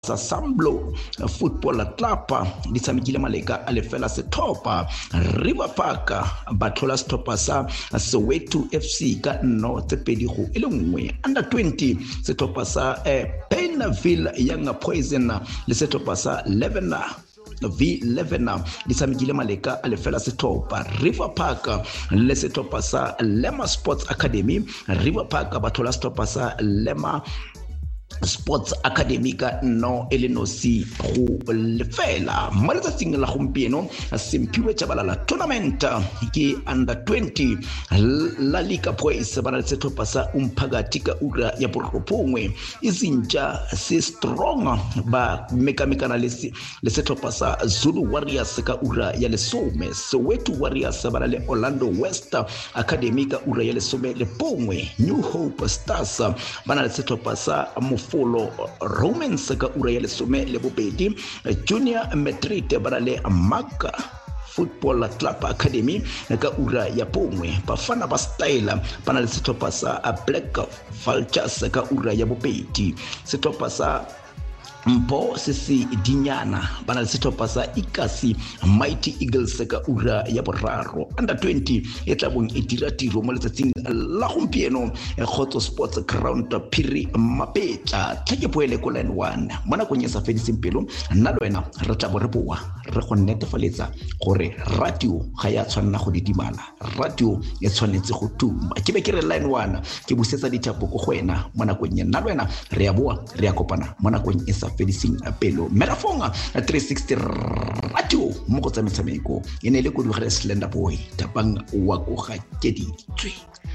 sa Samblo Football Club di tshamekile maleka a lefela sethopa. River Park ba thola sethopa sa Soweto FC ka North Pedigo ile nngwe. Under 20 sethopa sa Painville Young Poison le sethopa sa V11 di tshamekile maleka a lefela sethopa. River Park le sethopa sa Lema Sports Academy. River Park ba thola sethopa sa Lema Sports Academy ka no elenosi go lefela. Mo letsatsing la gompieno Sempiwe Chabalala tournament ke under 20 La Liga Boys ba le sethopa sa Umphakathi ka ura ya borobongwe. Izinja se strong ba mekamekana le sethopa sa Zulu Warriors ka ura ya lesome. Soweto Warriors ba le Orlando West Academy ka ura ya lesome le bongwe. New Hope Stars ba le sethopa sa Follow Romans ka ura ya lesome le bobedi. Junior Madrid ba le Maka Football Club Academy ka ura ya bongwe. Bafana ba Style ba le sethopa sa Black Vultures ka ura ya bobedi. Sethopa sa Mpo Sisi Dinyana ba le sethopa sa Ikasi Mighty Eagles ka ura ya boraro. Under 20 e tlabong e dira tiro mo letsatsing la gompieno Khotso Sports Ground Phiri Mapetla. Tlhake poele ko line 1 mo nakong ya sa fediseng pelo. Nna le wena re tla bo re boa re go netefaletsa gore radio ga ya tshwanela go didimala, radio e tshwanetse go tuma. Ke be ke re line 1 ke busetsa dithapo go gwena mo nakong ya. Nna le wena re ya boa re ya kopana mo nakong e sa fediseng pelo. Melafonga 360 radio mo go tsa metshameko e ne le go dugela Slender Boy tapang wa go ga keditswe.